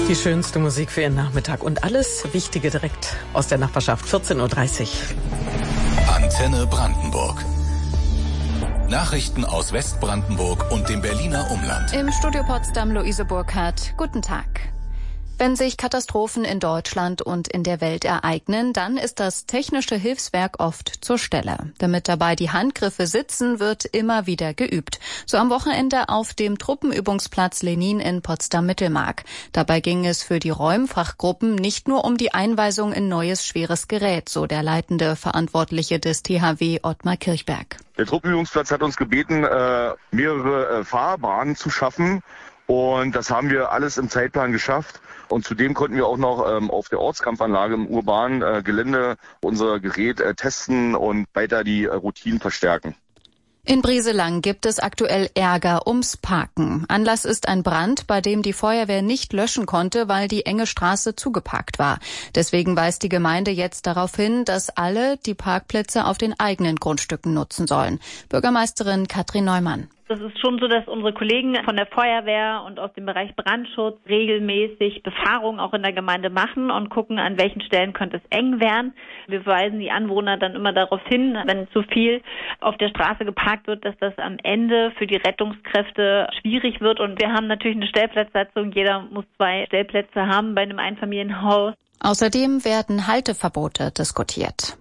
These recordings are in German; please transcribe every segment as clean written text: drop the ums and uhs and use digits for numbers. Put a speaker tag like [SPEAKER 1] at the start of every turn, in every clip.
[SPEAKER 1] Die schönste Musik für Ihren Nachmittag und alles Wichtige direkt aus der Nachbarschaft. 14.30 Uhr.
[SPEAKER 2] Antenne Brandenburg. Nachrichten aus Westbrandenburg und dem Berliner Umland.
[SPEAKER 3] Im Studio Potsdam Luise Burkhardt. Guten Tag. Wenn sich Katastrophen in Deutschland und in der Welt ereignen, dann ist das Technische Hilfswerk oft zur Stelle. Damit dabei die Handgriffe sitzen, wird immer wieder geübt. So am Wochenende auf dem Truppenübungsplatz Lenin in Potsdam-Mittelmark. Dabei ging es für die Räumfachgruppen nicht nur um die Einweisung in neues, schweres Gerät, so der leitende Verantwortliche des THW Ottmar Kirchberg.
[SPEAKER 4] Der Truppenübungsplatz hat uns gebeten, mehrere Fahrbahnen zu schaffen. Und das haben wir alles im Zeitplan geschafft. Und zudem konnten wir auch noch auf der Ortskampfanlage im urbanen Gelände unser Gerät testen und weiter die Routinen verstärken.
[SPEAKER 3] In Brieselang gibt es aktuell Ärger ums Parken. Anlass ist ein Brand, bei dem die Feuerwehr nicht löschen konnte, weil die enge Straße zugeparkt war. Deswegen weist die Gemeinde jetzt darauf hin, dass alle die Parkplätze auf den eigenen Grundstücken nutzen sollen. Bürgermeisterin Katrin Neumann.
[SPEAKER 5] Es ist schon so, dass unsere Kollegen von der Feuerwehr und aus dem Bereich Brandschutz regelmäßig Befahrungen auch in der Gemeinde machen und gucken, an welchen Stellen könnte es eng werden. Wir weisen die Anwohner dann immer darauf hin, wenn zu viel auf der Straße geparkt wird, dass das am Ende für die Rettungskräfte schwierig wird. Und wir haben natürlich eine Stellplatzsatzung. Jeder muss 2 Stellplätze haben bei einem Einfamilienhaus.
[SPEAKER 3] Außerdem werden Halteverbote diskutiert.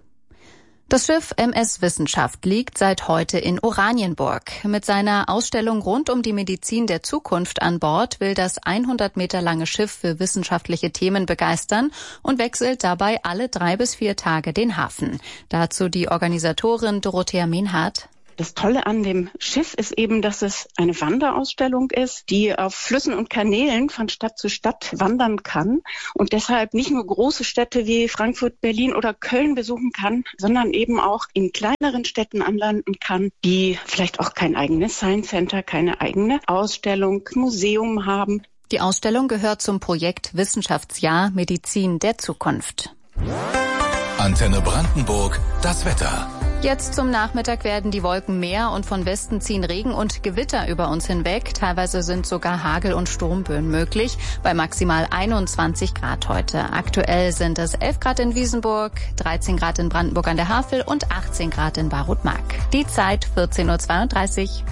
[SPEAKER 3] Das Schiff MS Wissenschaft liegt seit heute in Oranienburg. Mit seiner Ausstellung rund um die Medizin der Zukunft an Bord will das 100 Meter lange Schiff für wissenschaftliche Themen begeistern und wechselt dabei alle 3 bis 4 Tage den Hafen. Dazu die Organisatorin Dorothea Mehnhardt.
[SPEAKER 6] Das Tolle an dem Schiff ist eben, dass es eine Wanderausstellung ist, die auf Flüssen und Kanälen von Stadt zu Stadt wandern kann und deshalb nicht nur große Städte wie Frankfurt, Berlin oder Köln besuchen kann, sondern eben auch in kleineren Städten anlanden kann, die vielleicht auch kein eigenes Science Center, keine eigene Ausstellung, Museum haben.
[SPEAKER 3] Die Ausstellung gehört zum Projekt Wissenschaftsjahr Medizin der Zukunft.
[SPEAKER 2] Antenne Brandenburg, das Wetter.
[SPEAKER 3] Jetzt zum Nachmittag werden die Wolken mehr und von Westen ziehen Regen und Gewitter über uns hinweg. Teilweise sind sogar Hagel- und Sturmböen möglich, bei maximal 21 Grad heute. Aktuell sind es 11 Grad in Wiesenburg, 13 Grad in Brandenburg an der Havel und 18 Grad in Barut-Mark. Die Zeit 14.32 Uhr.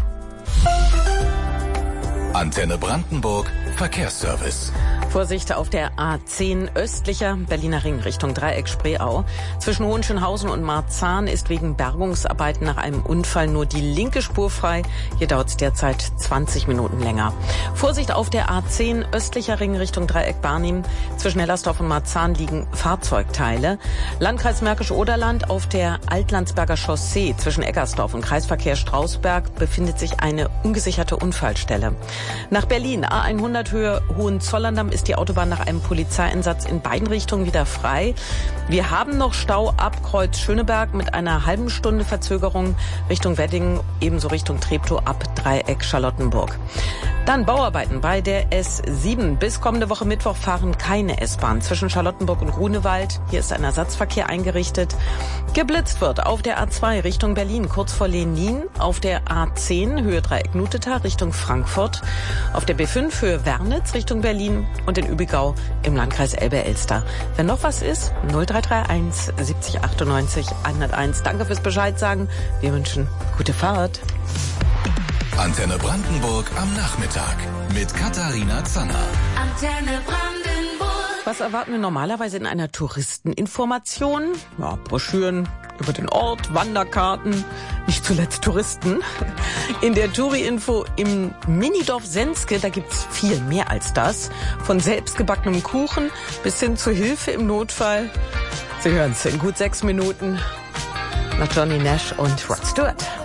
[SPEAKER 2] Antenne Brandenburg, Verkehrsservice.
[SPEAKER 1] Vorsicht auf der A10 östlicher Berliner Ring Richtung Dreieck Spreeau. Zwischen Hohenschönhausen und Marzahn ist wegen Bergungsarbeiten nach einem Unfall nur die linke Spur frei. Hier dauert es derzeit 20 Minuten länger. Vorsicht auf der A10 östlicher Ring Richtung Dreieck Barnim. Zwischen Hellersdorf und Marzahn liegen Fahrzeugteile. Landkreis Märkisch-Oderland auf der Altlandsberger Chaussee zwischen Eggersdorf und Kreisverkehr Strausberg befindet sich eine ungesicherte Unfallstelle. Nach Berlin A100 Höhe Hohenzollern-Damm ist die Autobahn nach einem Polizeieinsatz in beiden Richtungen wieder frei. Wir haben noch Stau ab Kreuz Schöneberg mit einer halben Stunde Verzögerung Richtung Wedding, ebenso Richtung Treptow ab Dreieck Charlottenburg. Dann Bauarbeiten bei der S7. Bis kommende Woche Mittwoch fahren keine S-Bahn zwischen Charlottenburg und Grunewald. Hier ist ein Ersatzverkehr eingerichtet. Geblitzt wird auf der A2 Richtung Berlin, kurz vor Lenin. Auf der A10 Höhe Dreieck Nuteta Richtung Frankfurt. Auf der B5 Höhe Wernitz Richtung Berlin und in Übigau im Landkreis Elbe-Elster. Wenn noch was ist, 0331 70 98 101. Danke fürs Bescheid sagen. Wir wünschen gute Fahrt.
[SPEAKER 2] Antenne Brandenburg am Nachmittag mit Katharina Zanner.
[SPEAKER 7] Antenne Brandenburg.
[SPEAKER 1] Was erwarten wir normalerweise in einer Touristeninformation? Ja, Broschüren über den Ort, Wanderkarten, nicht zuletzt Touristen. In der Touri-Info im Minidorf Senske, da gibt's viel mehr als das. Von selbstgebackenem Kuchen bis hin zur Hilfe im Notfall. Sie hören's in gut 6 Minuten nach Johnny Nash und Rod Stewart.